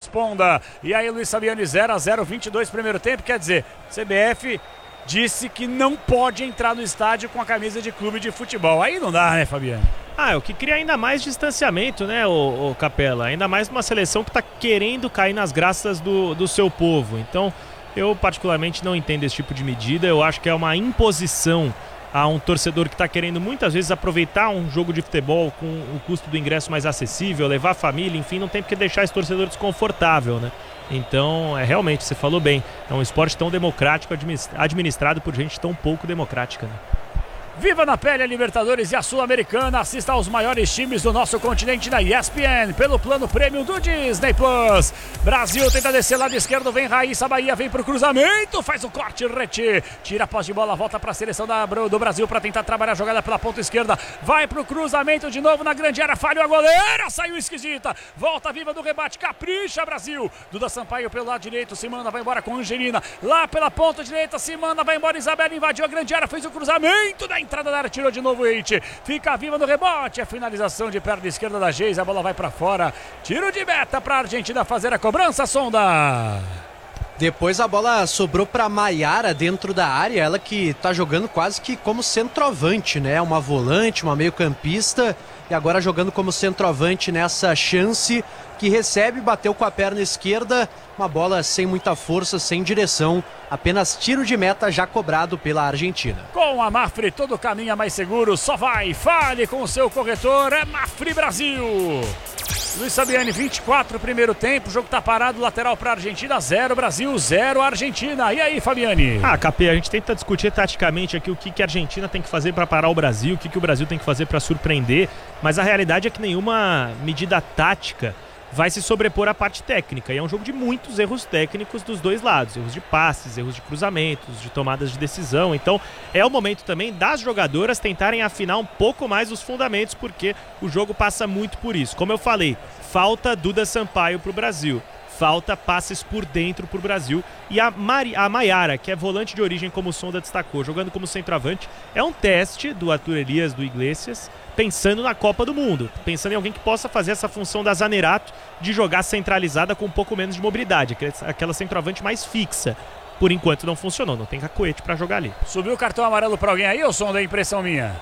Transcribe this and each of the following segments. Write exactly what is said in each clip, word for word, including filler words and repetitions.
responda. E aí, Luiz Fabiani, zero a zero, vinte e dois primeiro tempo, quer dizer, C B F disse que não pode entrar no estádio com a camisa de clube de futebol. Aí não dá, né, Fabiano? Ah, é o que cria ainda mais distanciamento, né, o, o Capela? Ainda mais uma seleção que está querendo cair nas graças do, do seu povo. Então, eu particularmente não entendo esse tipo de medida. Eu acho que é uma imposição a um torcedor que está querendo muitas vezes aproveitar um jogo de futebol com o custo do ingresso mais acessível, levar a família, enfim, não tem porque deixar esse torcedor desconfortável, né? Então, é realmente, você falou bem, é um esporte tão democrático, administrado por gente tão pouco democrática, né? Viva na pele a Libertadores e a Sul-Americana. Assista aos maiores times do nosso continente na E S P N pelo plano Premium do Disney Plus. Brasil tenta descer lado esquerdo, vem Raíssa, Bahia vem pro cruzamento, faz o corte, Reti, tira a posse de bola, volta para a seleção da, do Brasil para tentar trabalhar a jogada pela ponta esquerda, vai pro cruzamento de novo na grande área, falhou a goleira, saiu esquisita, volta viva do rebate, capricha Brasil. Duda Sampaio pelo lado direito, se manda, vai embora com Angelina, lá pela ponta direita, se manda, vai embora Isabela, invadiu a grande área, fez o cruzamento da entrada da área, tirou de novo o Eite, fica viva no rebote, a finalização de perna esquerda da Geis, a bola vai para fora, tiro de meta para a Argentina fazer a cobrança, Sonda. Depois a bola sobrou para Maiara dentro da área, ela que tá jogando quase que como centroavante, né? Uma volante, uma meio-campista e agora jogando como centroavante nessa chance que recebe, bateu com a perna esquerda, uma bola sem muita força, sem direção, apenas tiro de meta já cobrado pela Argentina. Com a Mafre todo caminho é mais seguro, só vai, fale com o seu corretor, é Mafre Brasil. Luiz Fabiani, vinte e quatro primeiro tempo, o jogo tá parado, lateral para Argentina, zero Brasil, zero Argentina. E aí, Fabiani? Ah, Capê, a gente tenta discutir taticamente aqui o que, que a Argentina tem que fazer para parar o Brasil, o que, que o Brasil tem que fazer para surpreender, mas a realidade é que nenhuma medida tática vai se sobrepor à parte técnica, e é um jogo de muitos erros técnicos dos dois lados, erros de passes, erros de cruzamentos, de tomadas de decisão. Então é o momento também das jogadoras tentarem afinar um pouco mais os fundamentos, porque o jogo passa muito por isso. Como eu falei, falta Duda Sampaio para o Brasil, falta passes por dentro para o Brasil, e a, Mari, a Maiara, que é volante de origem, como o Sonda destacou, jogando como centroavante, é um teste do Arthur Elias, do Iglesias, pensando na Copa do Mundo, pensando em alguém que possa fazer essa função da Zanerato, de jogar centralizada com um pouco menos de mobilidade, aquela centroavante mais fixa. Por enquanto não funcionou, não tem cacoete para jogar ali. Subiu o cartão amarelo para alguém aí, ou Sonda, da impressão minha?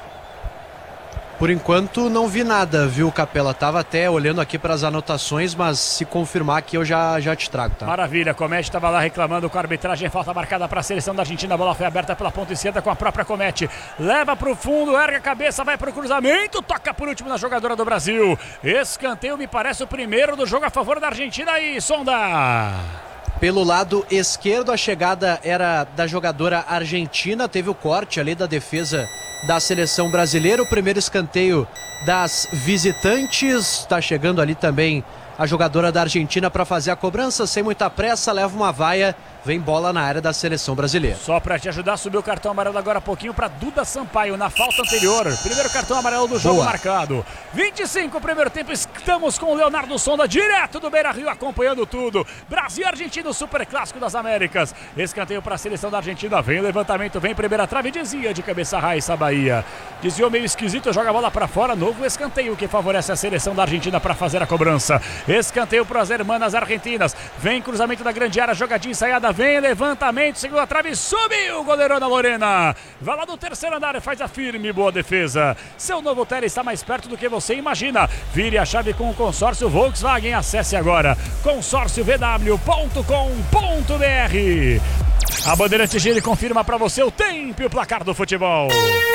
Por enquanto não vi nada, viu, Capela? Tava até olhando aqui para as anotações, mas se confirmar aqui eu já, já te trago, tá? Maravilha, Comete estava lá reclamando com a arbitragem, falta marcada para a seleção da Argentina, a bola foi aberta pela ponta esquerda com a própria Comete, leva para o fundo, ergue a cabeça, vai para o cruzamento, toca por último na jogadora do Brasil, escanteio me parece o primeiro do jogo a favor da Argentina aí, Sonda. Pelo lado esquerdo, a chegada era da jogadora argentina, teve o corte ali da defesa da seleção brasileira, o primeiro escanteio das visitantes, está chegando ali também a jogadora da Argentina para fazer a cobrança, sem muita pressa, leva uma vaia, vem bola na área da seleção brasileira. Só para te ajudar, subiu o cartão amarelo agora há pouquinho para Duda Sampaio na falta anterior. Primeiro cartão amarelo do jogo. Boa. Marcado. vinte e cinco, primeiro tempo, estamos com o Leonardo Sonda, direto do Beira-Rio, acompanhando tudo. Brasil e Argentina, o super clássico das Américas. Escanteio para a seleção da Argentina, vem o levantamento, vem primeira trave, desvia de cabeça Raíssa, Bahia. Desviou meio esquisito, joga a bola para fora, novo escanteio que favorece a seleção da Argentina para fazer a cobrança. Escanteio para as hermanas argentinas, vem cruzamento da grande área, jogadinha ensaiada, vem levantamento, segunda trave, subiu, goleirona Lorena, vai lá do terceiro andar e faz a firme, boa defesa. Seu novo Tele está mais perto do que você imagina. Vire a chave com o consórcio Volkswagen, acesse agora consórcio v w ponto com ponto b r. A Bandeirantes Gire confirma para você o tempo e o placar do futebol.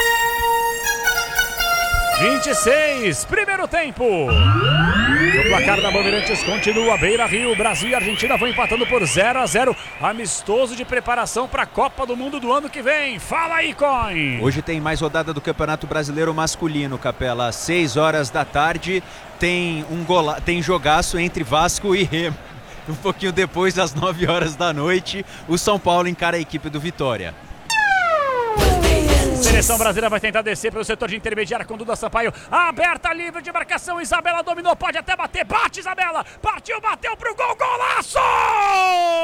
vinte e seis, primeiro tempo. O placar da Bandeirantes continua, Beira-Rio, Brasil e Argentina vão empatando por zero a zero. Amistoso de preparação para a Copa do Mundo do ano que vem. Fala aí, Coin! Hoje tem mais rodada do Campeonato Brasileiro Masculino, Capela. Às seis horas da tarde tem, um gola... tem jogaço entre Vasco e Remo. Um pouquinho depois, às nove horas da noite, o São Paulo encara a equipe do Vitória. Seleção brasileira vai tentar descer pelo setor de intermediária com Duda Sampaio. Aberta, livre de marcação. Isabela dominou, pode até bater. Bate, Isabela. Partiu, bateu pro gol. Golaço!